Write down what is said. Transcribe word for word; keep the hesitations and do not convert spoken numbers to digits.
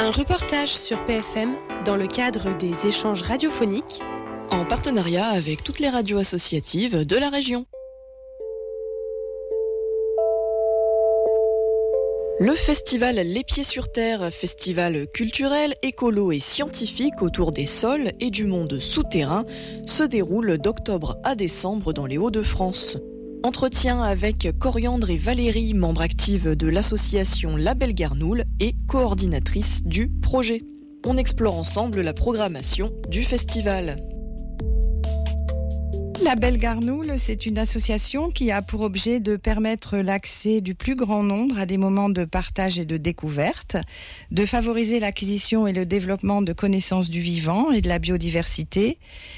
Un reportage sur P F M dans le cadre des échanges radiophoniques en partenariat avec toutes les radios associatives de la région. Le festival Les Pieds sur Terre, festival culturel, écolo et scientifique autour des sols et du monde souterrain, se déroule d'octobre à décembre dans les Hauts-de-France. Entretien avec Coriandre et Valérie, membres actives de l'association La Belle Garnoule et coordinatrice du projet. On explore ensemble la programmation du festival. La Belle Garnoule, c'est une association qui a pour objet de permettre l'accès du plus grand nombre à des moments de partage et de découverte, de favoriser l'acquisition et le développement de connaissances du vivant et de la biodiversité,